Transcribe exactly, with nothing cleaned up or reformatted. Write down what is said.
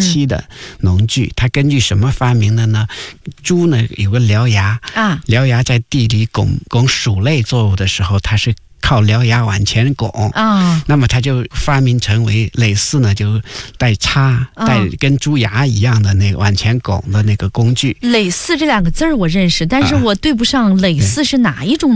期的农具。它根据什么发明的呢？猪呢有个獠牙啊，獠牙在地里拱拱薯类作物的时候，它是靠獠牙往前拱啊，那么它就发明成为类似呢，就带叉、带跟猪牙一样的那个往前拱的那个工具。 类似这两个字儿我认识，但是我对不上类似是哪一种